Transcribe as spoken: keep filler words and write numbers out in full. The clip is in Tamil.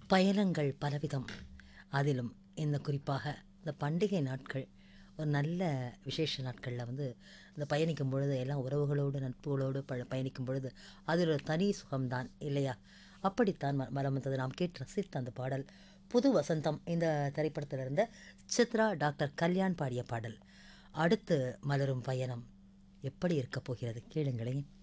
பயணங்கள் பலவிதம். அதிலும் இந்த குறிப்பாக இந்த பண்டிகை நாட்கள் ஒரு நல்ல விசேஷ நாட்களில் வந்து இந்த பயணிக்கும் பொழுது எல்லாம் உறவுகளோடு நட்புகளோடு ப பயணிக்கும் பொழுது அதில் ஒரு தனி சுகம்தான் இல்லையா? அப்படித்தான் ம மரம் வந்தது நாம் கேட்டு ரசித்த அந்த பாடல் புது வசந்தம் இந்த திரைப்படத்தில் இருந்த சித்ரா டாக்டர் கல்யாண் பாடிய பாடல். அடுத்து மலரும் பயணம் எப்படி இருக்க போகிறது கேளுங்களேன்.